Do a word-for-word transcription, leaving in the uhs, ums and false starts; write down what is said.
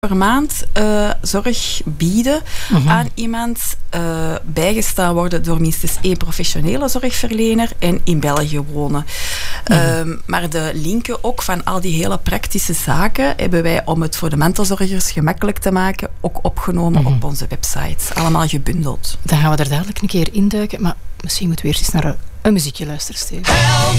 per maand uh, zorg bieden uh-huh. aan iemand, uh, bijgestaan worden door minstens één professionele zorgverlener en in België wonen. Uh-huh. Uh, maar de linken ook van al die hele praktische zaken hebben wij, om het voor de mantelzorgers gemakkelijk te maken, ook opgenomen uh-huh. op onze website. Allemaal gebundeld. Dan gaan we er dadelijk een keer induiken, maar misschien moeten we eerst eens naar een, een muziekje luisteren, Steven.